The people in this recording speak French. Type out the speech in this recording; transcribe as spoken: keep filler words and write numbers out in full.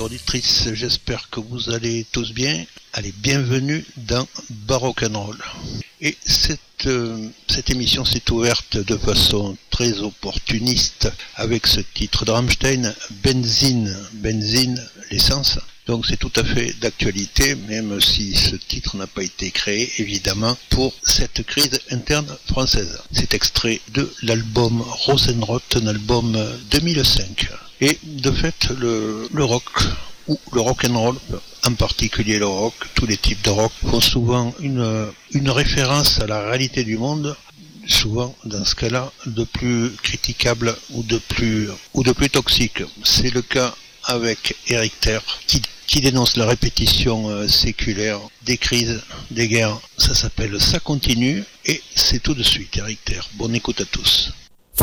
auditrices, j'espère que vous allez tous bien. Allez, bienvenue dans Baroque and Roll. Et cette, euh, cette émission s'est ouverte de façon très opportuniste avec ce titre de Rammstein, Benzine, Benzine, l'essence. Donc c'est tout à fait d'actualité, même si ce titre n'a pas été créé, évidemment, pour cette crise interne française. C'est extrait de l'album Rosenrot, un album deux mille cinq. Et de fait, le, le rock, ou le rock and roll, en particulier le rock, tous les types de rock, font souvent une, une référence à la réalité du monde, souvent dans ce cas-là de plus critiquable ou de plus, ou de plus toxique. C'est le cas avec Eric Terre, qui, qui dénonce la répétition euh, séculaire des crises, des guerres. Ça s'appelle Ça continue, et c'est tout de suite Eric Terre. Bonne écoute à tous.